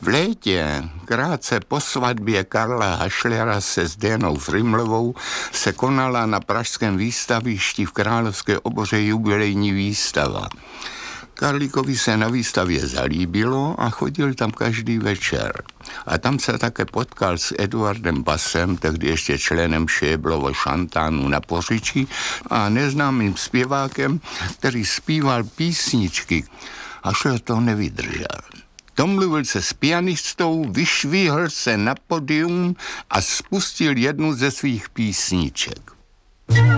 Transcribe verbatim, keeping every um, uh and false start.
V létě, krátce po svatbě Karla Hašlera se Zdenou Frimlovou, se konala na pražském výstavišti v Královské oboře jubilejní výstava. Karlíkovi se na výstavě zalíbilo a chodil tam každý večer. A tam se také potkal s Eduardem Basem, tehdy ještě členem Šéblovo šantánu na Pořičí, a neznámým zpěvákem, který zpíval písničky. Hašler to nevydržel. Domluvil se s pianistou, vyšvihl se na podium a spustil jednu ze svých písniček.